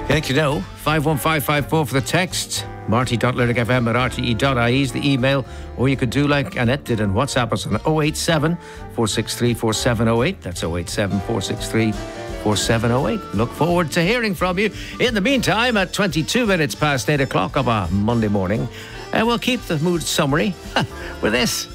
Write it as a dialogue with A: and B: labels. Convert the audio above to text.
A: Thank you know. 51554 for the text. marty.lyricfm@rte.ie is the email. Or you could do like Annette did and WhatsApp us on 087 463 4708. That's 087 463 4708. Look forward to hearing from you. In the meantime, at 22 minutes past 8 o'clock of a Monday morning, we'll keep the mood summary with this.